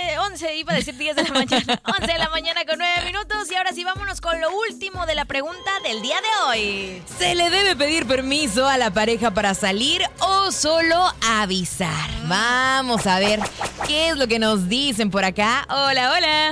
11, iba a decir 10 de la mañana. 11 de la mañana con 9 minutos. Y ahora sí, vámonos con lo último de la pregunta del día de hoy. ¿Se le debe pedir permiso a la pareja para salir o solo avisar? Vamos a ver qué es lo que nos dicen por acá. Hola, hola.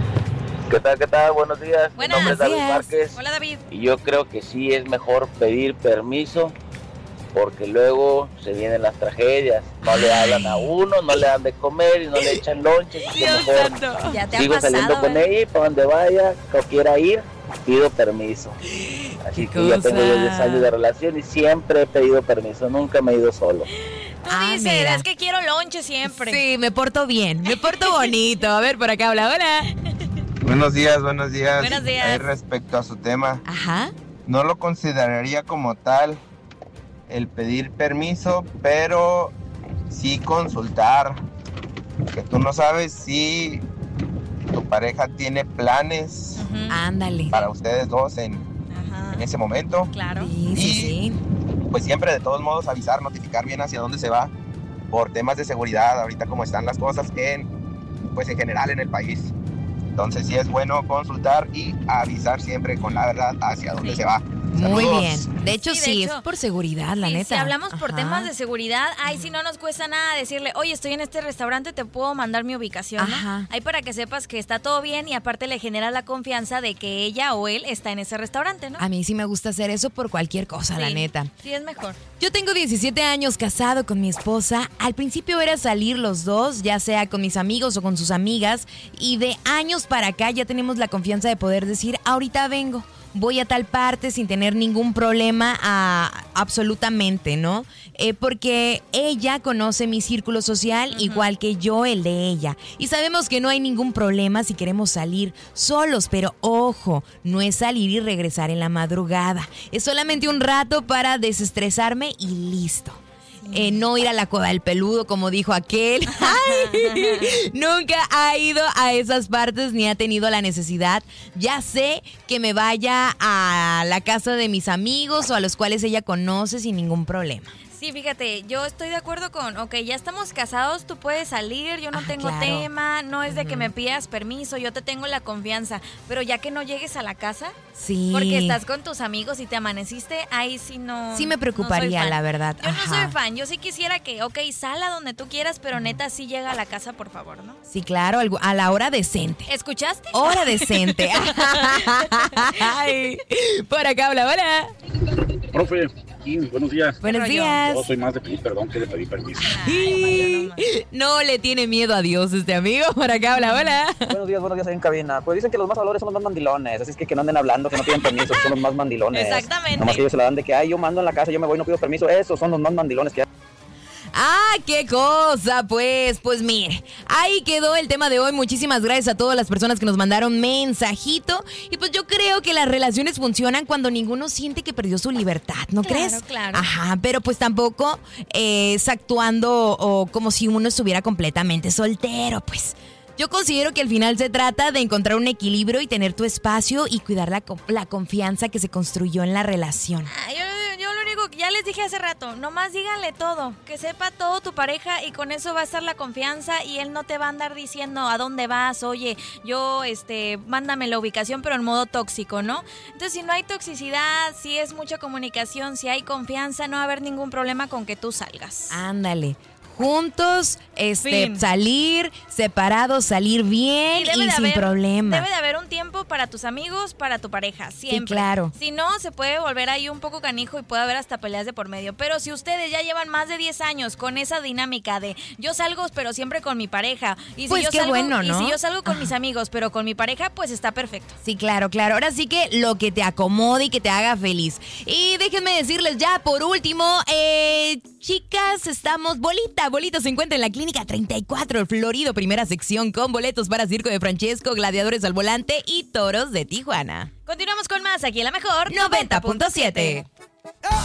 ¿Qué tal? ¿Qué tal? Buenos días. Buenos Mi nombre es David días. Márquez. Hola, David. Y yo creo que sí es mejor pedir permiso porque luego se vienen las tragedias. No le hablan a uno, no le dan de comer y no le echan lonche. Así que Dios mejor santo. Ya te ha sigo pasado, saliendo con ¿verdad? ella y para donde vaya o quiera ir, pido permiso. Así ¿Qué que ya tengo cosa? 10 años de relación y siempre he pedido permiso. Nunca me he ido solo. Tú Ah, dices, mira. es que quiero lonche siempre. Sí, me porto bien, me porto bonito. A ver, por acá, hola, hola. Buenos días, buenos días. Buenos días. Ahí respecto a su tema, Ajá. no lo consideraría como tal el pedir permiso, pero sí consultar, que tú no sabes si tu pareja tiene planes Ujú. Ándale. para ustedes dos en Ajá. ese momento. Claro. Sí, sí, sí. Pues siempre de todos modos avisar, notificar bien hacia dónde se va por temas de seguridad, ahorita como están las cosas pues en general en el país. Entonces sí es bueno consultar y avisar siempre con la verdad hacia dónde se va. Muy Saludos. bien. De hecho, Sí, de sí, hecho, es por seguridad, la Sí, neta. si hablamos por Ajá. temas de seguridad, ahí sí no nos cuesta nada decirle, oye, estoy en este restaurante, te puedo mandar mi ubicación, ¿no? Ajá. Ahí para que sepas que está todo bien y aparte le genera la confianza de que ella o él está en ese restaurante, ¿no? A mí sí me gusta hacer eso por cualquier cosa, la Sí, neta. Sí, es mejor. Yo tengo 17 años casado con mi esposa. Al principio era salir los dos, ya sea con mis amigos o con sus amigas. Y de años para acá ya tenemos la confianza de poder decir, ahorita vengo, voy a tal parte sin tener ningún problema absolutamente, ¿no? Porque ella conoce mi círculo social igual que yo el de ella. Y sabemos que no hay ningún problema si queremos salir solos, pero ojo, no es salir y regresar en la madrugada. Es solamente un rato para desestresarme y listo. No ir a la coda del peludo, como dijo aquel. Ay, nunca ha ido a esas partes ni ha tenido la necesidad. Ya sé que me vaya a la casa de mis amigos o a los cuales ella conoce sin ningún problema. Sí, fíjate, yo estoy de acuerdo con, ok, ya estamos casados, tú puedes salir, yo no tengo claro. tema, no es de que me pidas permiso, yo te tengo la confianza, pero ya que no llegues a la casa, Sí. porque estás con tus amigos y te amaneciste, ahí sí no. Sí me preocuparía, no soy fan. la verdad. Yo no Ajá. soy fan, yo sí quisiera que, ok, sal a donde tú quieras, pero neta sí llega a la casa, por favor, ¿no? Sí, claro, a la hora decente. ¿Escuchaste? Hora decente. Ay, por acá, hola, hola. Profe, aquí, buenos días. Buenos rollo? días. Yo soy más de pedir perdón que de pedir permiso. Ay, Mario, no No le tiene miedo a Dios este amigo. Por acá, hola, hola. Buenos días ahí en cabina. Pues dicen que los más habladores son los más mandilones, así es que no anden hablando, que no piden permiso, que son los más mandilones. Exactamente. Nomás que ellos se la dan de que, ay, yo mando en la casa, yo me voy, no pido permiso. Esos son los más mandilones que hay. ¡Ah, qué cosa! Pues mire, ahí quedó el tema de hoy. Muchísimas gracias a todas las personas que nos mandaron mensajito. Y pues yo creo que las relaciones funcionan cuando ninguno siente que perdió su libertad, ¿no Claro, crees? claro. Ajá, pero pues tampoco es actuando o como si uno estuviera completamente soltero, pues. Yo considero que al final se trata de encontrar un equilibrio y tener tu espacio y cuidar la confianza que se construyó en la relación. Ah, yo lo único que ya les dije hace rato, nomás díganle todo, que sepa todo tu pareja y con eso va a estar la confianza y él no te va a andar diciendo a dónde vas, oye, yo, mándame la ubicación pero en modo tóxico, ¿no? Entonces si no hay toxicidad, si es mucha comunicación, si hay confianza, no va a haber ningún problema con que tú salgas. Ándale. Juntos, Fin. salir, separados, salir bien y sin problema. Debe de haber un tiempo para tus amigos, para tu pareja, siempre. Sí, claro. Si no, se puede volver ahí un poco canijo y puede haber hasta peleas de por medio. Pero si ustedes ya llevan más de 10 años con esa dinámica de yo salgo pero siempre con mi pareja. Y si Pues yo qué salgo, bueno, ¿no? Y si yo salgo con mis amigos pero con mi pareja, pues está perfecto. Sí, claro, claro. Ahora sí que lo que te acomode y que te haga feliz. Y déjenme decirles ya por último, chicas, estamos bolita se encuentra en la Clínica 34, el Florido, primera sección, con boletos para Circo de Francesco, Gladiadores al Volante y Toros de Tijuana. Continuamos con más aquí en La Mejor 90.7.